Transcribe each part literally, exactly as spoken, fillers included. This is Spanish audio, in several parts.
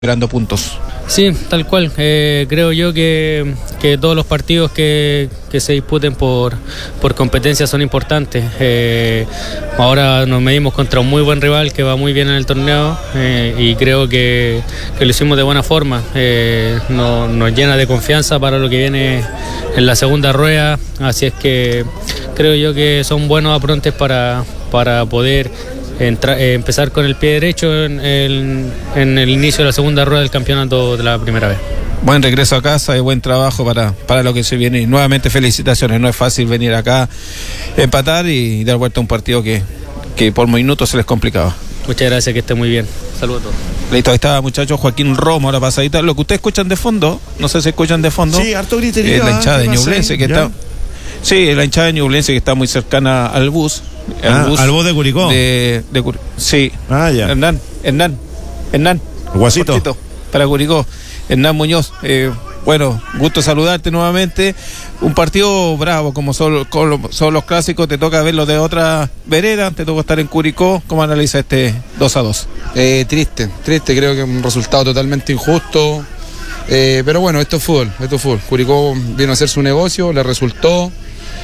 Esperando puntos. Sí, tal cual. Eh, creo yo que, que todos los partidos que, que se disputen por, por competencia son importantes. Eh, ahora nos medimos contra un muy buen rival que va muy bien en el torneo eh, y creo que, que lo hicimos de buena forma. Eh, no, nos llena de confianza para lo que viene en la segunda rueda, así es que creo yo que son buenos aprontes para, para poder Entra, eh, empezar con el pie derecho en el, en el inicio de la segunda rueda del campeonato de la primera vez. Buen regreso a casa y buen trabajo para, para lo que se viene. Y nuevamente felicitaciones, no es fácil venir acá, empatar y dar vuelta a un partido que, que por minutos se les complicaba. Muchas gracias, que esté muy bien. Saludos a todos. Listo, ahí está, muchachos, Joaquín Romo, ahora pasadita. Lo que ustedes escuchan de fondo, no sé si escuchan de fondo. Sí, harto griterío. Es la hinchada de Ñublense que está... Sí, la hinchada de Ñublense que está muy cercana al bus. Al, ah, bus, al bus de Curicó. De, de Cur... Sí. Ah, ya. Hernán, Hernán, Hernán. Guasito. Cortito, para Curicó. Hernán Muñoz. Eh, bueno, gusto saludarte nuevamente. Un partido bravo, como son, como son los clásicos. Te toca verlo de otra vereda. Te toca estar en Curicó. ¿Cómo analiza este dos a dos? Eh, triste, triste. Creo que es un resultado totalmente injusto. Eh, pero bueno, esto es fútbol. Esto es fútbol. Curicó vino a hacer su negocio, le resultó.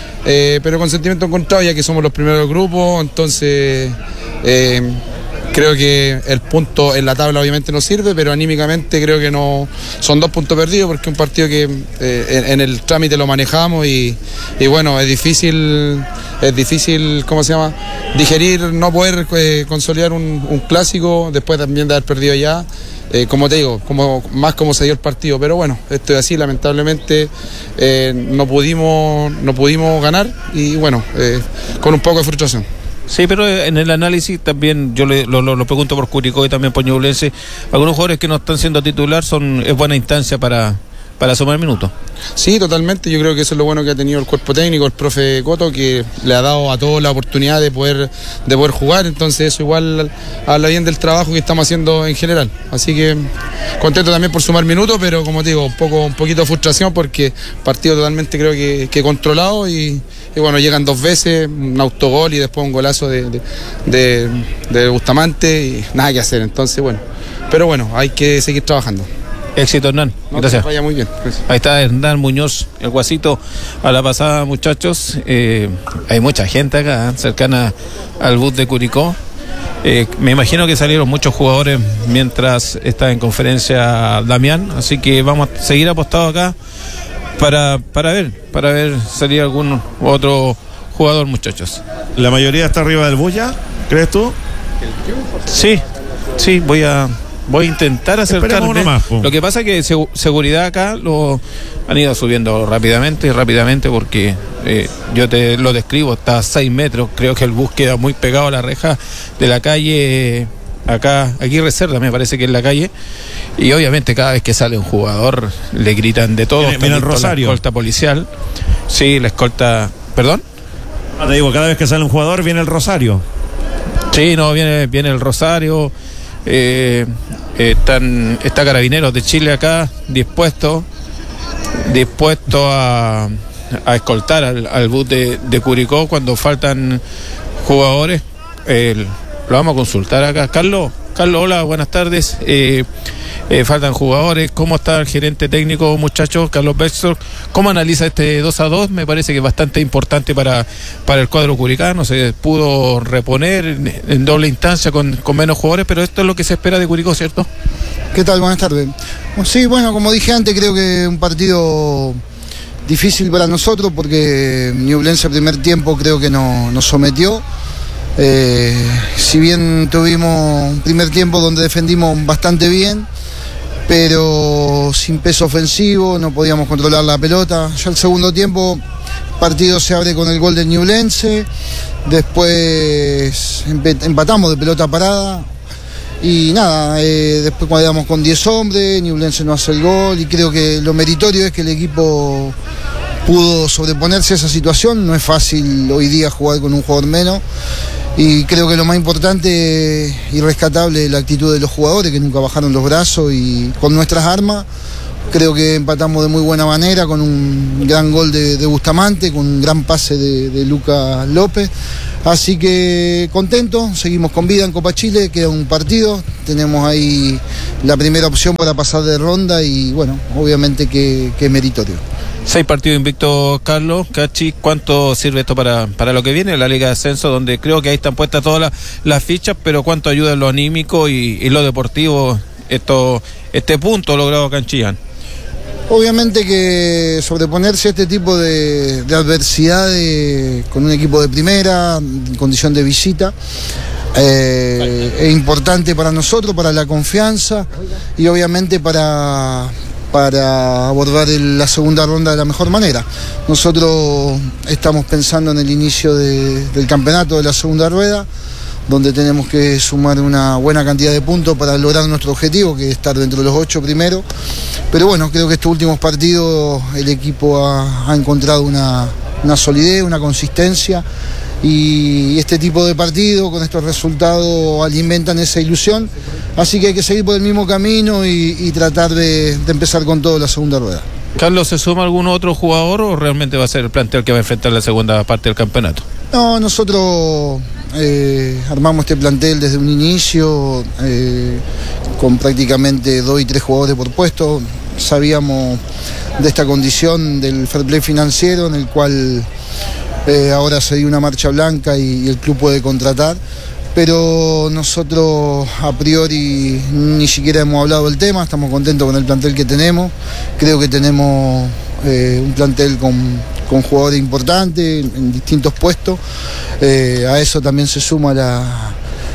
Eh, pero con sentimiento encontrado, ya que somos los primeros del grupo, entonces eh, creo que el punto en la tabla obviamente no sirve, pero anímicamente creo que no son dos puntos perdidos, porque es un partido que eh, en, en el trámite lo manejamos y, y bueno, es difícil, es difícil, ¿cómo se llama? Digerir, no poder eh, consolidar un, un clásico después también de haber perdido ya. Eh, como te digo, como, más como se dio el partido, pero bueno, esto es así, lamentablemente eh, no pudimos no pudimos ganar y bueno, eh, con un poco de frustración. Sí, pero en el análisis también yo le, lo, lo, lo pregunto por Curicó y también por Ñublense, algunos jugadores que no están siendo titular son es buena instancia para para sumar minutos. Sí, totalmente, yo creo que eso es lo bueno que ha tenido el cuerpo técnico, el profe Coto, que le ha dado a todos la oportunidad de poder, de poder jugar, entonces eso igual habla bien del trabajo que estamos haciendo en general, así que contento también por sumar minutos, pero como te digo, un poco un poquito de frustración porque partido totalmente creo que, que controlado y, y bueno, llegan dos veces, un autogol y después un golazo de, de, de, de Bustamante y nada que hacer, entonces bueno, pero bueno, hay que seguir trabajando. Éxito, Hernán. No, gracias. Vaya muy bien. Gracias. Ahí está Hernán Muñoz, el Guasito, a la pasada, muchachos. Eh, hay mucha gente acá, ¿eh? cercana al bus de Curicó. Eh, me imagino que salieron muchos jugadores mientras está en conferencia Damián, así que vamos a seguir apostados acá para, para ver, para ver salir algún otro jugador, muchachos. ¿La mayoría está arriba del bus ya? ¿Crees tú? Sí, sí, voy a... Voy a intentar acercarme. Más, lo que pasa es que seg- seguridad acá lo han ido subiendo rápidamente, rápidamente, porque eh, yo te lo describo, está a seis metros, creo que el bus queda muy pegado a la reja de la calle, acá, aquí Reserva, me parece que es la calle, y obviamente cada vez que sale un jugador le gritan de todo. Mira, mira el Rosario. La escolta policial, sí, la escolta, ¿perdón? Ah, te digo, cada vez que sale un jugador viene el Rosario. Sí, no, viene, viene el Rosario. Eh, eh, están, está Carabineros de Chile acá dispuesto dispuesto a, a escoltar al, al bus de, de Curicó cuando faltan jugadores. Eh, lo vamos a consultar acá. Carlos, Carlos, hola, buenas tardes. Eh, eh, faltan jugadores. ¿Cómo está el gerente técnico, muchachos? Carlos Bextor, ¿cómo analiza este dos a dos? Me parece que es bastante importante para, para el cuadro curicano. Se pudo reponer en, en doble instancia con, con menos jugadores, pero esto es lo que se espera de Curicó, ¿cierto? ¿Qué tal? Buenas tardes. Sí, bueno, como dije antes, creo que un partido difícil para nosotros porque Ñublense el primer tiempo creo que no, nos sometió. Eh, si bien tuvimos un primer tiempo donde defendimos bastante bien, pero sin peso ofensivo, no podíamos controlar la pelota. Ya el segundo tiempo el partido se abre con el gol del Ñublense, después empatamos de pelota parada y nada, eh, después cuando quedamos con diez hombres, Ñublense no hace el gol y creo que lo meritorio es que el equipo pudo sobreponerse a esa situación. No es fácil hoy día jugar con un jugador menos. Y creo que lo más importante y rescatable es la actitud de los jugadores que nunca bajaron los brazos y con nuestras armas Creo que empatamos de muy buena manera con un gran gol de, de Bustamante, con un gran pase de, de Lucas López. Así que contento, seguimos con vida en Copa Chile, queda un partido, tenemos ahí la primera opción para pasar de ronda y bueno, obviamente que, que es meritorio. Seis partidos invictos, Carlos, Cachi, ¿cuánto sirve esto para, para lo que viene? La Liga de Ascenso, donde creo que ahí están puestas todas las, las fichas, pero ¿cuánto ayuda en lo anímico y, y lo deportivo esto, este punto logrado acá en Chillán? Obviamente que sobreponerse a este tipo de, de adversidades con un equipo de primera, en condición de visita, eh, es importante para nosotros, para la confianza y obviamente para, para abordar el, la segunda ronda de la mejor manera. Nosotros estamos pensando en el inicio de, del campeonato de la segunda rueda, donde tenemos que sumar una buena cantidad de puntos para lograr nuestro objetivo, que es estar dentro de los ocho primeros. Pero bueno, creo que estos últimos partidos el equipo ha, ha encontrado una, una solidez, una consistencia, y este tipo de partidos con estos resultados alimentan esa ilusión. Así que hay que seguir por el mismo camino y, y tratar de, de empezar con todo la segunda rueda. Carlos, ¿se suma algún otro jugador o realmente va a ser el plantel que va a enfrentar la segunda parte del campeonato? No, nosotros eh, armamos este plantel desde un inicio eh, con prácticamente dos y tres jugadores por puesto. Sabíamos de esta condición del fair play financiero en el cual eh, ahora se dio una marcha blanca y, y el club puede contratar. Pero nosotros a priori ni siquiera hemos hablado del tema, estamos contentos con el plantel que tenemos. Creo que tenemos eh, un plantel con, con jugadores importantes en, en distintos puestos. Eh, a eso también se suma la,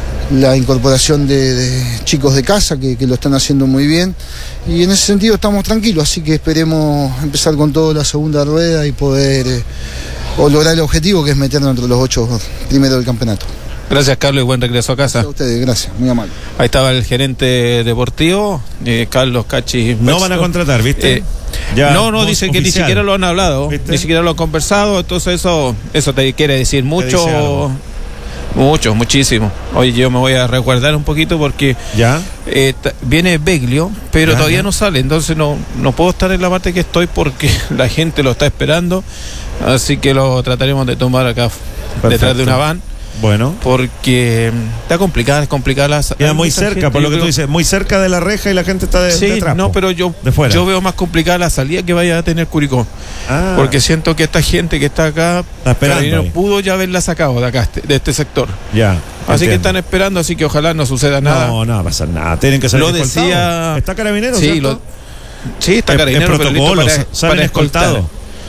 la incorporación de, de chicos de casa que, que lo están haciendo muy bien. Y en ese sentido estamos tranquilos, así que esperemos empezar con toda la segunda rueda y poder eh, o lograr el objetivo, que es meternos entre los ocho primeros del campeonato. Gracias, Carlos, y buen regreso a casa. Gracias a ustedes, gracias, muy amable. Ahí estaba el gerente deportivo, eh, Carlos Cachi. No van a contratar, ¿viste? Eh, ya, no, no, dice que ni siquiera lo han hablado, ¿viste? Ni siquiera lo han conversado, entonces eso eso te quiere decir mucho, mucho, muchísimo. Oye, yo me voy a resguardar un poquito porque ¿ya? Eh, t- viene Beglio, pero ya, todavía ya. no sale, entonces no, no puedo estar en la parte que estoy porque la gente lo está esperando, así que lo trataremos de tomar acá. Perfecto. Detrás de una van. Bueno. Porque está complicada, es complicada la... Queda muy cerca, gente, por lo que tú dices, muy cerca de la reja y la gente está de, sí, detrás. No, pero yo, yo veo más complicada la salida que vaya a tener Curicó. Ah. Porque siento que esta gente que está acá, está pudo ya haberla sacado de acá, de este sector. Ya. Así entiendo. Que están esperando, así que ojalá no suceda nada. No, no va a pasar nada. Tienen que salir lo decía... ¿Está Carabinero, sí, cierto? Lo... sí, está Carabinero, el protocolo, pero listo para, para escoltado.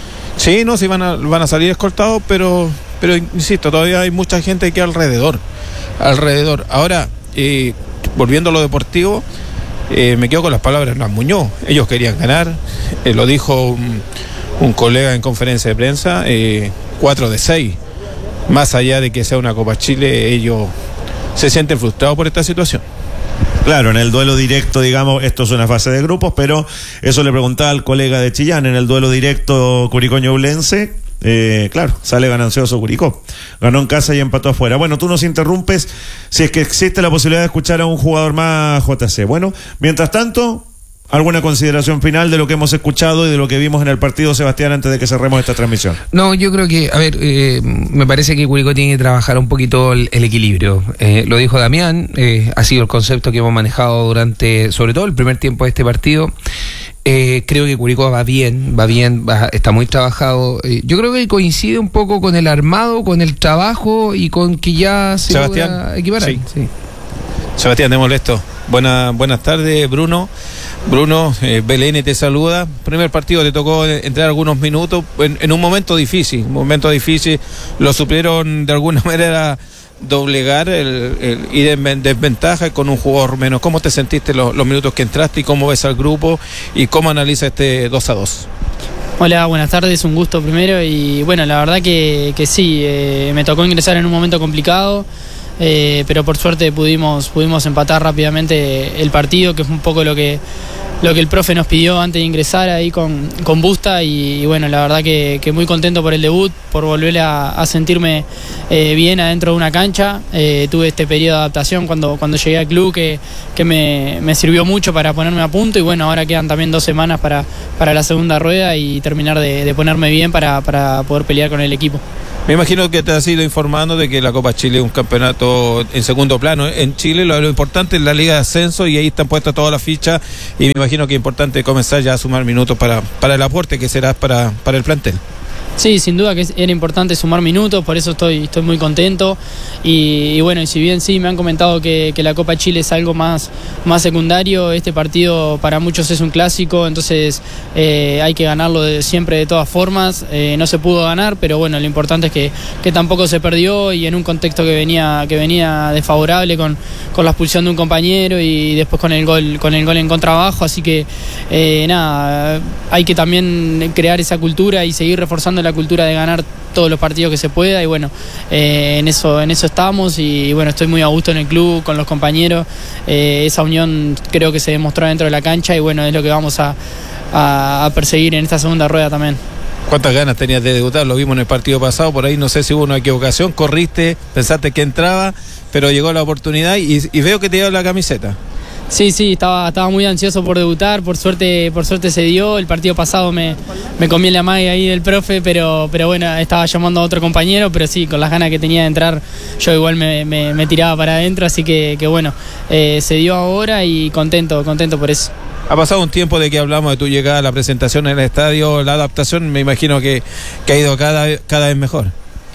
Sí, no, sí van a, van a salir escoltados, pero... Pero insisto, todavía hay mucha gente que alrededor. Alrededor. Ahora, eh, volviendo a lo deportivo, eh, me quedo con las palabras de Hernán Muñoz. Ellos querían ganar, eh, lo dijo un, un colega en conferencia de prensa, eh, cuatro de seis. Más allá de que sea una Copa Chile, ellos se sienten frustrados por esta situación. Claro, en el duelo directo, digamos, esto es una fase de grupos, pero eso le preguntaba al colega de Chillán, en el duelo directo Curicó-Ñublense. Eh, claro, sale ganancioso Curicó. Ganó en casa y empató afuera. Bueno, tú nos interrumpes si es que existe la posibilidad de escuchar a un jugador más, J C. Bueno, mientras tanto, ¿alguna consideración final de lo que hemos escuchado y de lo que vimos en el partido, Sebastián, antes de que cerremos esta transmisión? No, yo creo que, a ver, eh, me parece que Curicó tiene que trabajar un poquito el, el equilibrio. Eh, lo dijo Damián, eh, ha sido el concepto que hemos manejado durante, sobre todo el primer tiempo de este partido. Eh, creo que Curicó va bien, va bien, va, está muy trabajado. Eh, yo creo que coincide un poco con el armado, con el trabajo y con que ya se Sebastián, equiparar. Sí. Sí. Sebastián, te molesto. Buena, buenas tardes, Bruno. Bruno, eh, B L N te saluda. Primer partido te tocó entrar algunos minutos en, en un momento difícil, un momento difícil. Lo supieron de alguna manera doblegar, el, el ir en desventaja con un jugador menos. ¿Cómo te sentiste los, los minutos que entraste y cómo ves al grupo y cómo analiza este dos a dos? Hola, buenas tardes, un gusto primero y bueno, la verdad que, que sí, eh, me tocó ingresar en un momento complicado, eh, pero por suerte pudimos, pudimos empatar rápidamente el partido, que es un poco lo que lo que el profe nos pidió antes de ingresar ahí con, con Busta y, y bueno, la verdad que, que muy contento por el debut, por volver a, a sentirme eh, bien adentro de una cancha. Eh, tuve este periodo de adaptación cuando, cuando llegué al club que, que me, me sirvió mucho para ponerme a punto y bueno, ahora quedan también dos semanas para, para la segunda rueda y terminar de, de ponerme bien para, para poder pelear con el equipo. Me imagino que te has ido informando de que la Copa Chile es un campeonato en segundo plano. En Chile lo, lo importante es la Liga de Ascenso y ahí están puestas todas las fichas y me imagino que es importante comenzar ya a sumar minutos para, para el aporte que será para, para el plantel. Sí, sin duda que era importante sumar minutos, por eso estoy, estoy muy contento y, y bueno, y si bien sí me han comentado que, que la Copa Chile es algo más, más secundario, este partido para muchos es un clásico, entonces eh, hay que ganarlo de, siempre de todas formas, eh, no se pudo ganar, pero bueno, lo importante es que, que tampoco se perdió y en un contexto que venía, que venía desfavorable con, con la expulsión de un compañero y después con el gol, con el gol en contrabajo, así que eh, nada, hay que también crear esa cultura y seguir reforzando la cultura de ganar todos los partidos que se pueda y bueno, eh, en eso en eso estamos y bueno, estoy muy a gusto en el club, con los compañeros, eh, esa unión creo que se demostró dentro de la cancha y bueno, es lo que vamos a, a, a perseguir en esta segunda rueda también. ¿Cuántas ganas tenías de debutar? Lo vimos en el partido pasado, por ahí no sé si hubo una equivocación, corriste, pensaste que entraba, pero llegó la oportunidad y, y veo que te dio la camiseta. Sí, sí, estaba, estaba muy ansioso por debutar, por suerte, por suerte se dio, el partido pasado me, me comí la magia ahí del profe, pero, pero bueno, estaba llamando a otro compañero, pero sí, con las ganas que tenía de entrar, yo igual me, me, me tiraba para adentro, así que, que bueno, eh, se dio ahora y contento, contento por eso. Ha pasado un tiempo de que hablamos de tu llegada a la presentación en el estadio, la adaptación me imagino que, que ha ido cada, cada vez mejor.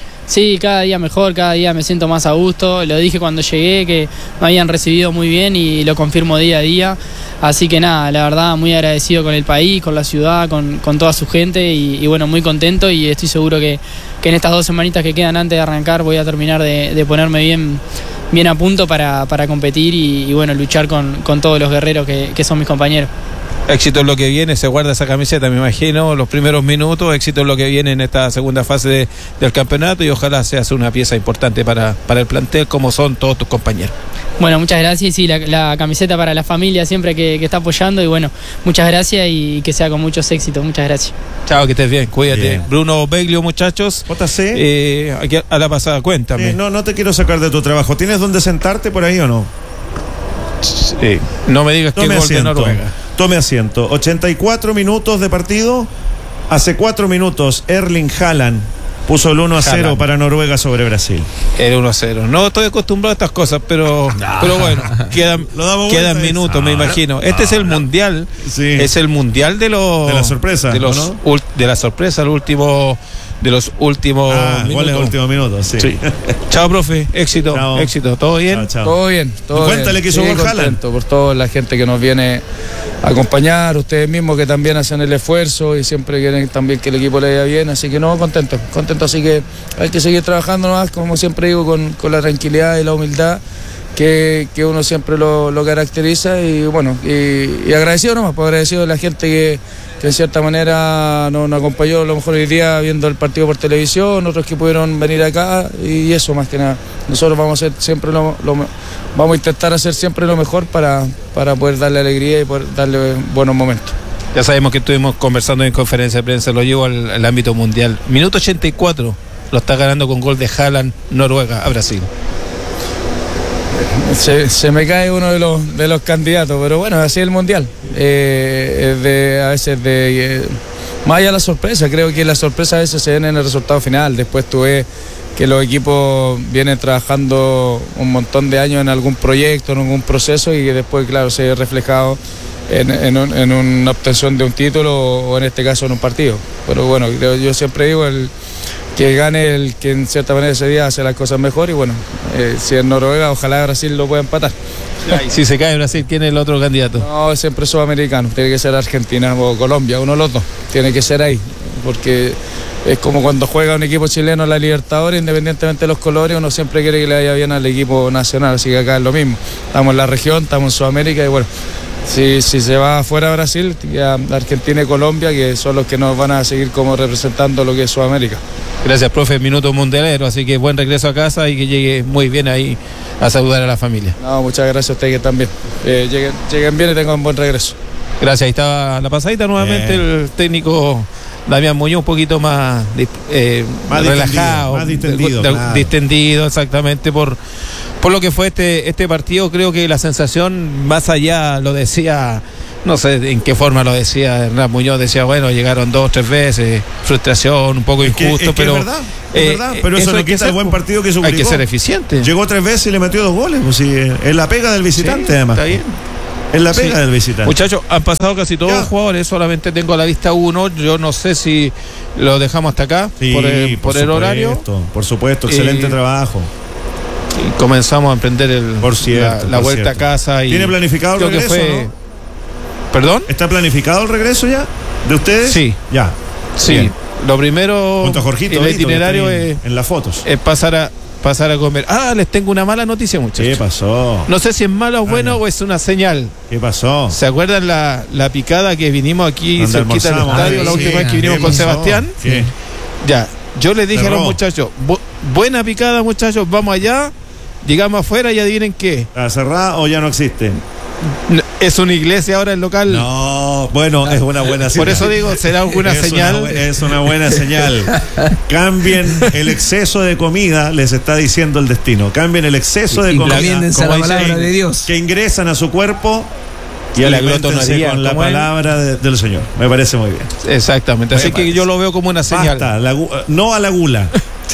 Sí, cada día mejor, cada día me siento más a gusto, lo dije cuando llegué que me habían recibido muy bien y lo confirmo día a día, así que nada, la verdad muy agradecido con el país, con la ciudad, con, con toda su gente y, y bueno, muy contento y estoy seguro que, que en estas dos semanitas que quedan antes de arrancar voy a terminar de, de ponerme bien, bien a punto para, para competir y, y bueno, luchar con, con todos los guerreros que, que son mis compañeros. Éxito en lo que viene, se guarda esa camiseta, me imagino, los primeros minutos, éxito en lo que viene en esta segunda fase de, del campeonato y ojalá seas una pieza importante para, para el plantel como son todos tus compañeros. Bueno, muchas gracias y sí, la, la camiseta para la familia siempre que, que está apoyando y bueno, muchas gracias y que sea con muchos éxitos, muchas gracias. Chao, que estés bien, cuídate. Bien. Bruno Beglio, muchachos. J C. Eh, aquí a la pasada, cuéntame. Eh, no, no te quiero sacar de tu trabajo, ¿tienes dónde sentarte por ahí o no? Sí, no me digas Tome que gol asiento. de Noruega. Tome asiento. ochenta y cuatro minutos de partido. Hace cuatro minutos Erling Haaland puso el uno a cero para Noruega sobre Brasil. El uno a cero. No estoy acostumbrado a estas cosas, pero, no. pero bueno, quedan, quedan minutos, me imagino. Este es el mundial. Sí. Es el mundial de los. De la sorpresa. De, los, ¿no? ul, de la sorpresa, el último. De los últimos ah, minutos. ¿Cuál últimos minutos? Sí. sí. Chao, profe. Éxito. Chao. Éxito. ¿Todo bien? Chao, chao. Todo bien. Todo Cuéntale bien. que hizo sí, gol Haaland. Por toda la gente que nos viene a acompañar, ustedes mismos que también hacen el esfuerzo y siempre quieren también que el equipo le vaya bien. Así que no, contento. Contento. Así que hay que seguir trabajando más, como siempre digo, con, con la tranquilidad y la humildad que, que uno siempre lo, lo caracteriza. Y bueno, y, y agradecido nomás, pues agradecido de la gente que. que en cierta manera nos, nos acompañó a lo mejor hoy día viendo el partido por televisión, otros que pudieron venir acá y eso más que nada. Nosotros vamos a hacer siempre lo, lo vamos a intentar hacer siempre lo mejor para, para poder darle alegría y poder darle buenos momentos. Ya sabemos que estuvimos conversando en conferencia de prensa, lo llevo al, al ámbito mundial. Minuto ochenta y cuatro, lo está ganando con gol de Haaland, Noruega a Brasil. Se, se me cae uno de los de los candidatos, pero bueno, así es el mundial. Eh, es de, a veces de eh, más allá de la sorpresa, creo que la sorpresa a veces se ven en el resultado final. Después tú ves que los equipos vienen trabajando un montón de años en algún proyecto, en algún proceso y que después, claro, se ve reflejado en, en, un, en una obtención de un título o en este caso en un partido. Pero bueno, creo, yo siempre digo el que gane el que en cierta manera ese día hace las cosas mejor y bueno, eh, si es Noruega, ojalá Brasil lo pueda empatar. Y si se cae Brasil, ¿quién es el otro candidato? No, siempre sudamericano, tiene que ser Argentina o Colombia, uno de los dos, tiene que ser ahí, porque es como cuando juega un equipo chileno en la Libertadores, independientemente de los colores, uno siempre quiere que le vaya bien al equipo nacional, así que acá es lo mismo, estamos en la región, estamos en Sudamérica y bueno, si, si se va afuera Brasil, ya Argentina y Colombia, que son los que nos van a seguir como representando lo que es Sudamérica. Gracias, profe, minuto mundialero, así que buen regreso a casa y que llegue muy bien ahí a saludar a la familia. No, muchas gracias a ustedes que también. Eh, lleguen, lleguen bien y tengan un buen regreso. Gracias, ahí estaba la pasadita nuevamente. Bien. El técnico Damián Muñoz un poquito más, eh, más relajado, más distendido, de, de, claro. distendido exactamente por, por lo que fue este, este partido. Creo que la sensación, más allá, lo decía, no sé en qué forma lo decía Hernán Muñoz, decía, bueno, llegaron dos, tres veces, frustración, un poco es que, injusto, es que pero es verdad, es eh, verdad, pero eso, eso no quita el buen partido que hizo Hay que ser eficiente. Llegó tres veces y le metió dos goles, pues sí, es la pega del visitante, sí, además. Está bien. Es la pega sí. del visitante. Muchachos, han pasado casi todos ya. los jugadores, solamente tengo a la vista uno. Yo no sé si lo dejamos hasta acá sí, por el, por por el horario. Por supuesto, excelente eh, trabajo. Y comenzamos a emprender el, por cierto, la, la por vuelta cierto. a casa. Y ¿tiene planificado el regreso? Fue... ¿no? ¿Perdón? ¿Está planificado el regreso ya? ¿De ustedes? Sí. Ya. Sí. Bien. Lo primero, junto a Jorgito, el itinerario es, en las fotos. es pasar a pasar a comer. Ah, les tengo una mala noticia, muchachos. ¿Qué pasó? No sé si es malo o bueno ah, no. o es una señal. ¿Qué pasó? ¿Se acuerdan la, la picada que vinimos aquí cerquita del estadio, ah, la última sí, vez que vinimos con Sebastián? ¿Qué? Ya, yo les dije Cerró. a los muchachos, bu buena picada, muchachos, vamos allá, llegamos afuera y adivinen qué. ¿Está cerrada o ya no existe? ¿Es una iglesia ahora el local? No, bueno, es una buena señal. Por eso digo, será alguna es señal. Una, es una buena señal. Cambien el exceso de comida, les está diciendo el destino. Cambien el exceso de comida. Encomiéndense a la palabra de Dios. Que ingresan a su cuerpo y la aliméntense con la palabra de, del Señor. Me parece muy bien. Exactamente. Me Así parece. que yo lo veo como una señal. Basta, la, no a la gula.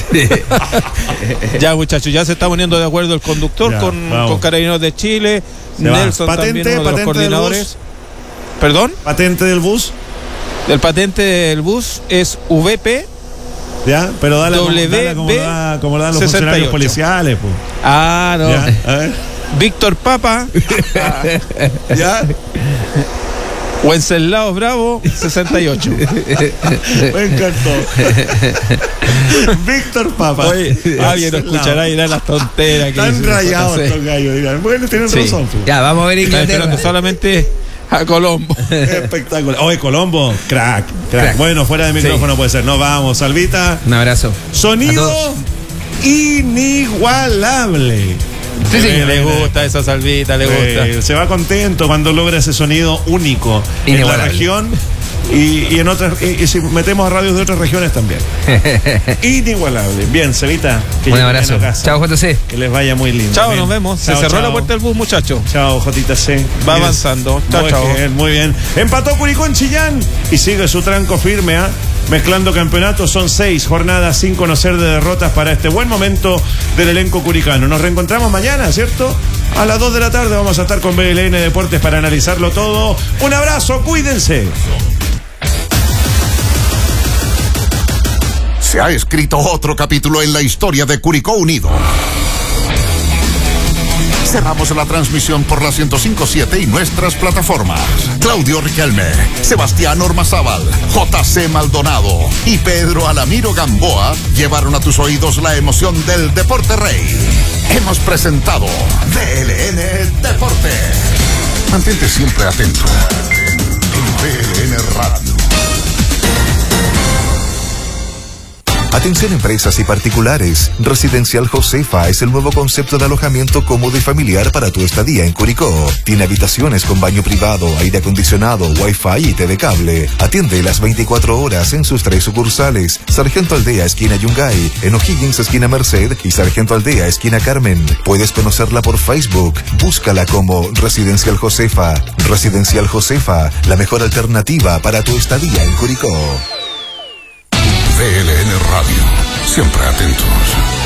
Ya, muchachos, ya se está poniendo de acuerdo el conductor ya, con, con Carabineros de Chile. Se Nelson patente, también, uno de los coordinadores. ¿Perdón? ¿Patente del bus? El patente del bus es V P. Ya, pero dale, W B dale como, da, como dan los sesenta y ocho funcionarios policiales. Pues. Ah, no. Ya, a ver. Víctor Papa. Ya. Wenceslao Bravo, sesenta y ocho. Me encantó. Víctor Papa. Oye, alguien lo escuchará y dirá las tonteras. Que están rayados estos gallos, dirán. Bueno, tienen sí. razón. Ya, vamos a ver Inglaterra. Están esperando solamente a Colombo. Espectacular. Oye, Colombo, crack, crack. crack. Bueno, fuera de micrófono sí. puede ser. Nos vamos, Salvita. Un abrazo. Sonido inigualable. Sí, sí, le gusta esa Salvita, le gusta. Eh, se va contento cuando logra ese sonido único en la región y, y en otras y, y si metemos a radios de otras regiones también. Inigualable. Bien, Salvita. Un abrazo. Chao, J C. Que les vaya muy lindo. Chao, bien. Nos vemos. Chao, Se cerró chao. la puerta del bus, muchachos. Chao, J C. Va bien. avanzando. Chao, muy chao. Bien, muy bien. Empató Curicó en Chillán y sigue su tranco firme, ¿eh? Mezclando campeonatos, son seis jornadas sin conocer de derrotas para este buen momento del elenco curicano. Nos reencontramos mañana, ¿cierto? A las dos de la tarde vamos a estar con B L N Deportes para analizarlo todo. Un abrazo, cuídense. Se ha escrito otro capítulo en la historia de Curicó Unido. Cerramos la transmisión por la ciento cinco punto siete y nuestras plataformas. Claudio Riquelme, Sebastián Ormazábal, J C Maldonado y Pedro Alamiro Gamboa llevaron a tus oídos la emoción del Deporte Rey. Hemos presentado B L N Deportes. Mantente siempre atento en B L N Radio. Atención empresas y particulares. Residencial Josefa es el nuevo concepto de alojamiento cómodo y familiar para tu estadía en Curicó. Tiene habitaciones con baño privado, aire acondicionado, wifi y T V cable. Atiende las veinticuatro horas en sus tres sucursales. Sargento Aldea, esquina Yungay, en O'Higgins, esquina Merced y Sargento Aldea, esquina Carmen. Puedes conocerla por Facebook. Búscala como Residencial Josefa. Residencial Josefa, la mejor alternativa para tu estadía en Curicó. B L N Radio, siempre atentos.